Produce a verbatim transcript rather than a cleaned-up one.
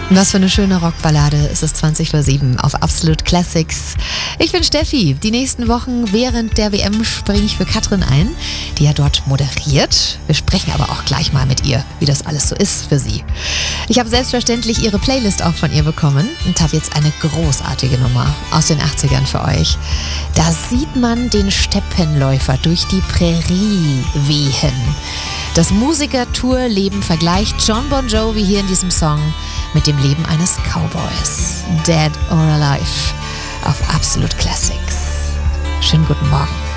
Was für eine schöne Rockballade. Es ist zwanzig vor sieben auf Absolute Classics. Ich bin Steffi. Die nächsten Wochen während der W M springe ich für Katrin ein, die ja dort moderiert. Wir sprechen aber auch gleich mal mit ihr, wie das alles so ist für sie. Ich habe selbstverständlich ihre Playlist auch von ihr bekommen und habe jetzt eine großartige Nummer aus den achtzigern für euch. Da sieht man den Steppenläufer durch die Prärie wehen. Das Musiker-Tour-Leben vergleicht John Bon Jovi hier in diesem Song mit dem Leben eines Cowboys. Dead or Alive auf Absolute Classics. Schönen guten Morgen.